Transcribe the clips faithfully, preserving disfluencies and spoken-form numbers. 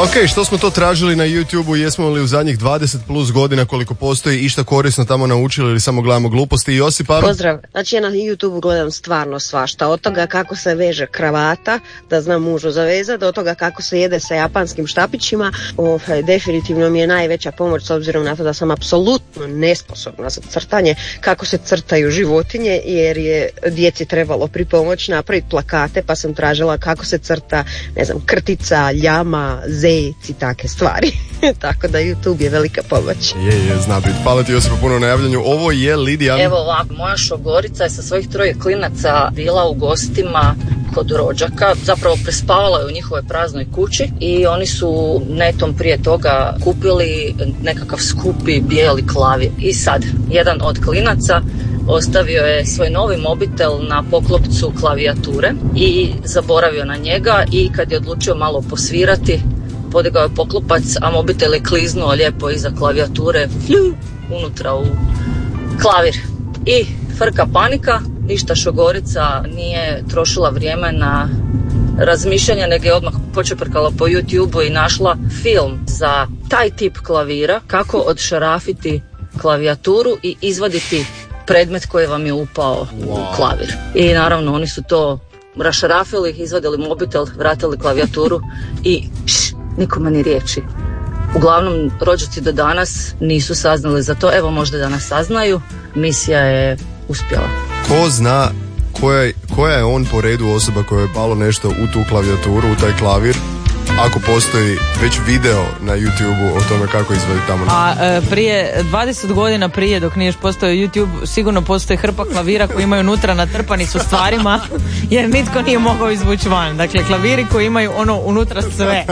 Ok, što smo to tražili na YouTubeu, jesmo li u zadnjih dvadeset plus godina koliko postoji išta korisno tamo naučili ili samo gledamo gluposti? Josipa? Pozdrav, znači ja na YouTubeu gledam stvarno svašta, od toga kako se veže kravata, da znam mužu zavezati, do toga kako se jede sa japanskim štapićima. Ovaj, definitivno mi je najveća pomoć s obzirom na to da sam apsolutno nesposobna za crtanje, kako se crtaju životinje, jer je djeci trebalo pripomoć napraviti plakate, pa sam tražila kako se crta, ne znam, krtica, ljama, zec i take stvari. Tako da YouTube je velika pomoć. Je, je, zna biti. Hvala ti Josipa puno na javljanju. Ovo je Lidija. Evo ovako, moja šogorica je sa svojih troje klinaca bila u gostima kod rođaka, zapravo prespavala je u njihovoj praznoj kući i oni su netom prije toga kupili nekakav skupi bijeli klavir. I sad, jedan od klinaca ostavio je svoj novi mobitel na poklopcu klavijature i zaboravio na njega, i kad je odlučio malo posvirati, podigao je poklopac, a mobitel je kliznuo lijepo iza klavijature, flju, unutra u klavir. I frka panika, ništa šogorica nije trošila vrijeme na razmišljanje, nego je odmah počeprkala po YouTubeu i našla film za taj tip klavira, kako odšarafiti klavijaturu i izvaditi predmet koji vam je upao u klavir. I naravno oni su to rašarafili, izvadili mobitel, vratili klavijaturu i pš, nikome ni riječi. Uglavnom, rođaci do danas nisu saznali za to, evo možda danas saznaju, misija je uspjela. Ko zna koja, koja je on po redu osoba koja je palo nešto u tu klavijaturu, u taj klavir, ako postoji već video na YouTubeu o tome kako izvaditi tamo. A e, prije dvadeset godina prije, dok nije još postojao YouTube, sigurno postoji hrpa klavira koji imaju unutra natrpani su stvarima, jer nitko nije mogao izvući van. Dakle, klaviri koji imaju ono unutra sve.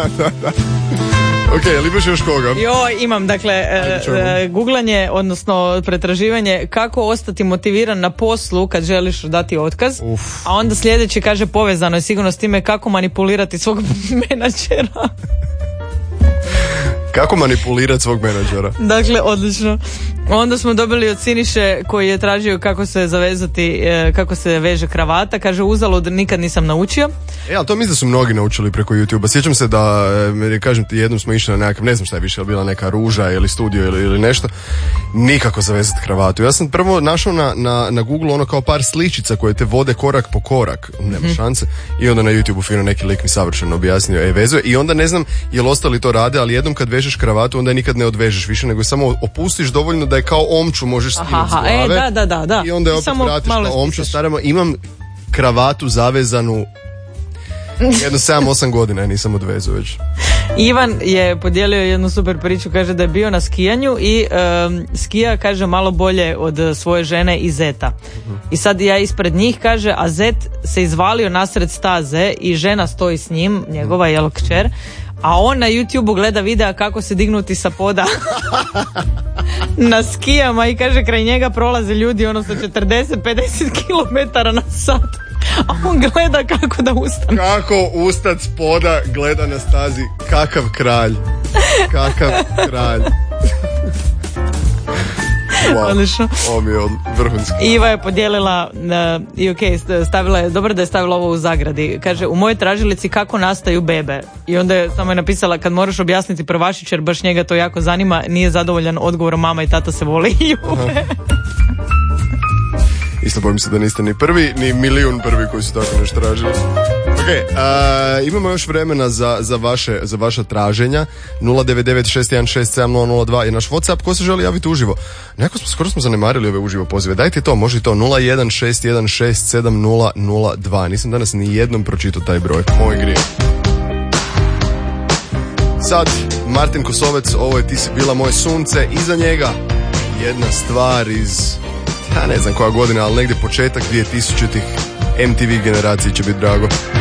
Ok, ali imaš još koga? Jo, imam, dakle, e, e, googlanje, odnosno pretraživanje kako ostati motiviran na poslu kad želiš dati otkaz. Uf. A onda sljedeći kaže, povezano je sigurno s time kako manipulirati svog menadžera. Kako manipulirati svog menadžera? Dakle, odlično. Onda smo dobili od Siniše koji je tražio kako se zavezati, kako se veže kravata. Kaže, uzalud nikad nisam naučio. E, ali to mislim da su mnogi naučili preko YouTubea. Sjećam se da, kažem ti, jednom smo išli na nekakav, ne znam šta je više, bila neka ruža ili studio ili, ili nešto. Nikako zavezati kravatu. Ja sam prvo našao na, na, na Google ono kao par sličica koje te vode korak po korak. Nema mm-hmm. šanse. I onda na YouTubeu fino neki lik mi savršeno objasnio, e, vezuje. I onda ne znam jel ostali to rade, ali jednom kad vežeš kravatu, onda je nikad ne odvežeš više, nego samo opustiš dovoljno da je kao omču možeš skinuti s glave. E, da, da, da, da. I onda je opet samo vratiš na omču. Staramo, imam kravatu zavezanu jedno sedam osam godina, ja nisam odvezao već. Ivan je podijelio jednu super priču, kaže da je bio na skijanju i um, skija, kaže, malo bolje od svoje žene i zeta. Uh-huh. I sad ja ispred njih, kaže, a zet se izvalio nasred staze i žena stoji s njim, njegova uh-huh. jel kćer, a on na YouTubeu gleda videa kako se dignuti sa poda na skijama i kaže kraj njega prolaze ljudi ono sa četrdeset do pedeset kilometara na sat, a on gleda kako da ustane. Kako ustat s poda, gleda na stazi, kakav kralj, kakav kralj. Wow. Odlično. Ovo mi je vrhunski. Iva je podijelila uh, i ok, stavila je, dobro da je stavila ovo u zagradi. Kaže, u mojoj tražilici kako nastaju bebe. I onda je samo je napisala, kad moraš objasniti prvašić, jer baš njega to jako zanima, nije zadovoljan odgovorom, mama i tata se vole i ljube. Isto bojim se da niste ni prvi, ni milijun prvi koji su tako nešto tražili. Ok, uh, imamo još vremena za, za, vaše, za vaša traženja. nula devet devet šest jedan šest sedam nula nula dva je naš WhatsApp. Ko se želi javiti uživo? Neko smo, skoro smo zanemarili ove uživo pozive. Dajte to, može to nula jedan šest jedan šest sedam nula nula dva. Nisam danas ni jednom pročitao taj broj. Moj grije. Sad, Martin Kosovec, ovo je Ti si bila moje sunce. Iza njega jedna stvar iz, ja ne znam koja godina, ali negdje početak dvije tisućitih. em te ve generaciji će biti drago.